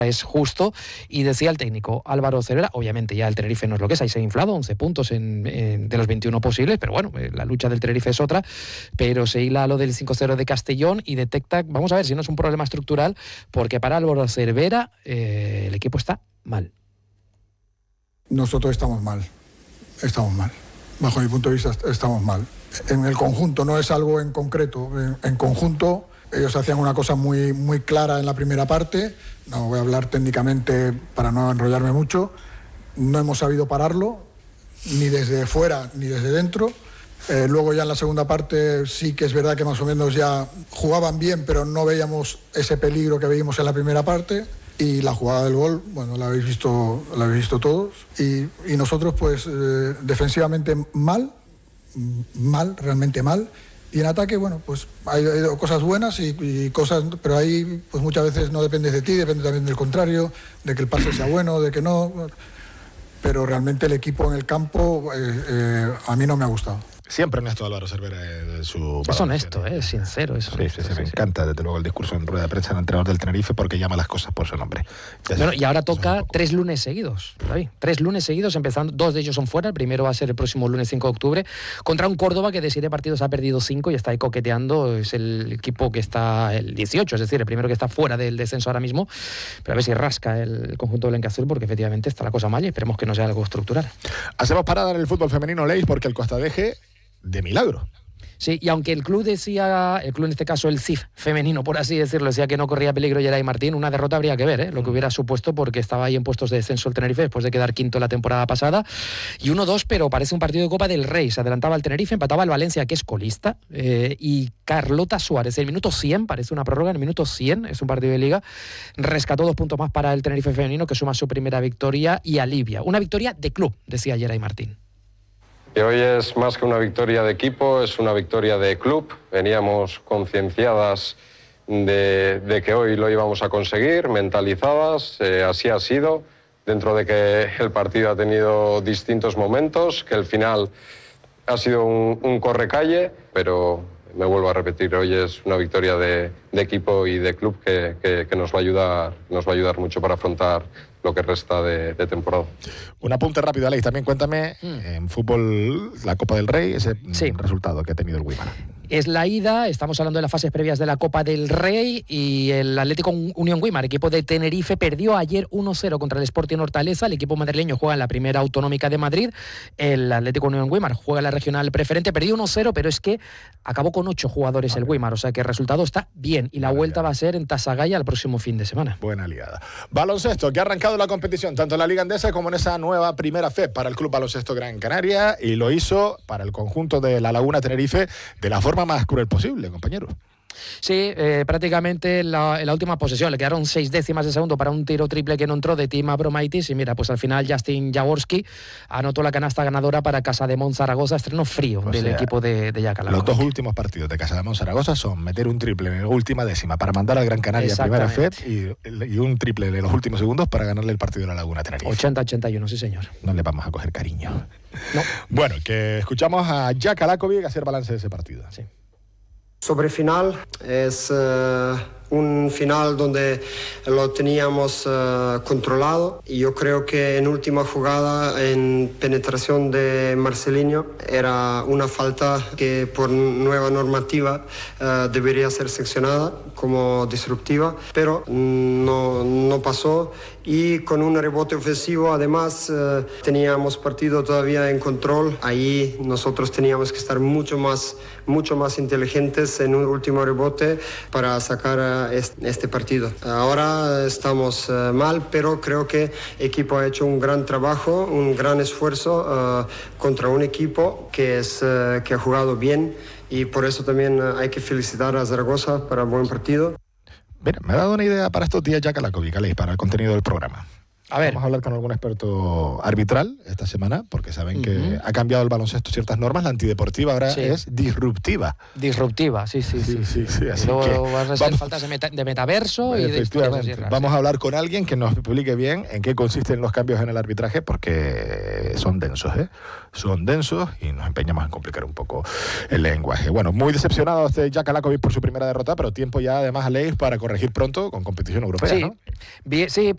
es justo, y decía el técnico Álvaro Cervera, obviamente ya el Tenerife no es lo que es, ahí se ha inflado 11 puntos de los 21 posibles, pero bueno, la lucha del Tenerife es otra, pero se hila lo del 5-0 de Castellón y detecta, vamos a ver si no es un problema estructural, porque para Álvaro Cervera el equipo está mal. Nosotros estamos mal, bajo mi punto de vista estamos mal. En el conjunto, no es algo en concreto, en conjunto ellos hacían una cosa muy, muy clara en la primera parte, no voy a hablar técnicamente para no enrollarme mucho, no hemos sabido pararlo, ni desde fuera ni desde dentro. Luego ya en la segunda parte sí que es verdad que más o menos ya jugaban bien, pero no veíamos ese peligro que veíamos en la primera parte. Y la jugada del gol, bueno, la habéis visto todos. Y nosotros, pues, defensivamente mal, realmente mal. Y en ataque, bueno, pues hay cosas buenas y cosas, pero ahí pues muchas veces no depende de ti, depende también del contrario, de que el pase sea bueno, de que no. Pero realmente el equipo en el campo a mí no me ha gustado. Siempre honesto Álvaro Cervera de su... Es honesto, es sincero. Eso. Sí, me encanta desde luego el discurso en rueda de prensa del entrenador del Tenerife porque llama las cosas por su nombre. Bueno, y ahora toca 3 lunes seguidos, David. 3 lunes seguidos, empezando, 2 de ellos son fuera, el primero va a ser el próximo lunes 5 de octubre, contra un Córdoba que de 7 partidos ha perdido 5 y está ahí coqueteando, es el equipo que está el 18, es decir, el primero que está fuera del descenso ahora mismo, pero a ver si rasca el conjunto blanquiazul porque efectivamente está la cosa mal y esperemos que no sea algo estructural. Hacemos parada en el fútbol femenino, Leis, porque el Costadeje de milagro. Sí, y aunque el club decía, el club en este caso el CIF femenino, por así decirlo, decía que no corría peligro Yeray Martín, una derrota habría que ver, lo que hubiera supuesto porque estaba ahí en puestos de descenso el Tenerife después de quedar quinto la temporada pasada. Y 1-2, pero parece un partido de Copa del Rey. Se adelantaba el Tenerife, empataba el Valencia, que es colista, y Carlota Suárez, el minuto 100, parece una prórroga, en el minuto 100, es un partido de liga, rescató 2 puntos más para el Tenerife femenino, que suma su primera victoria y alivia. Una victoria de club, decía Yeray Martín. Y hoy es más que una victoria de equipo, es una victoria de club. Veníamos concienciadas de que hoy lo íbamos a conseguir, mentalizadas, así ha sido, dentro de que el partido ha tenido distintos momentos, que el final ha sido un correcalle, pero me vuelvo a repetir, hoy es una victoria de equipo y de club que nos va a ayudar mucho para afrontar lo que resta de temporada. Un apunte rápido, Alex, también cuéntame en fútbol, la Copa del Rey, ese resultado que ha tenido el Weimar. Es la ida, estamos hablando de las fases previas de la Copa del Rey y el Atlético Unión Weimar, equipo de Tenerife, perdió ayer 1-0 contra el Sporting Hortaleza. El equipo madrileño juega en la primera autonómica de Madrid, el Atlético Unión Weimar juega en la regional preferente, perdió 1-0, pero es que acabó con 8 jugadores el Weimar, o sea que el resultado está bien y la vuelta va a ser en Tasagaya el próximo fin de semana. Buena liada. Baloncesto, que ha arrancado la competición tanto en la Liga Endesa como en esa nueva primera FEP para el Club Baloncesto Gran Canaria y lo hizo para el conjunto de La Laguna Tenerife de la forma más cruel posible, compañero. Sí, prácticamente en la última posesión le quedaron 6 décimas de segundo para un tiro triple que no entró de Tim Abromaitis y mira, pues al final Justin Jaworski anotó la canasta ganadora para Casademont Zaragoza, estreno frío del equipo de Yacalaco. Los 2 últimos partidos de Casademont Zaragoza son meter un triple en la última décima para mandar al Gran Canaria a primera FEP y un triple en los últimos segundos para ganarle el partido a La Laguna Tenerife. 80-81, sí señor. No le vamos a coger cariño. No. Bueno, que escuchamos a Jack Alakovic hacer balance de ese partido. Sí. Sobre final, es un final donde lo teníamos controlado y yo creo que en última jugada, en penetración de Marcelinho, era una falta que por nueva normativa debería ser seccionada como disruptiva, pero no pasó y con un rebote ofensivo además teníamos partido todavía en control. Ahí nosotros teníamos que estar mucho más inteligentes en un último rebote para sacar este partido. Ahora estamos mal, pero creo que el equipo ha hecho un gran trabajo, un gran esfuerzo contra un equipo que ha jugado bien y por eso también hay que felicitar a Zaragoza para un buen partido. Mira, me ha dado una idea para estos días Jack Alakovic, Alex, para el contenido del programa. A ver. Vamos a hablar con algún experto arbitral esta semana, porque saben que ha cambiado el baloncesto ciertas normas. La antideportiva ahora es disruptiva. Disruptiva, sí. Así luego que van a ser faltas de metaverso y de efectivamente. Vamos a hablar con alguien que nos explique bien en qué consisten los cambios en el arbitraje, porque son densos, Son densos y nos empeñamos en complicar un poco el lenguaje. Bueno, muy decepcionado Jack Alakovic por su primera derrota, pero tiempo ya además a Leis para corregir pronto con competición europea, ¿no? Bien, sí,